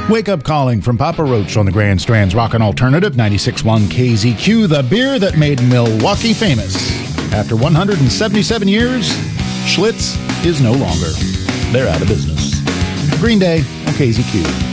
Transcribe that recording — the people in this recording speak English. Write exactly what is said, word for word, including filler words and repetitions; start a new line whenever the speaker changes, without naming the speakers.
Wake Up Calling from Papa Roach on the Grand Strand's Rockin' Alternative ninety-six point one K Z Q, the beer that made Milwaukee famous. After one hundred seventy-seven years, Schlitz is no longer. They're out of business. Green Day on K Z Q.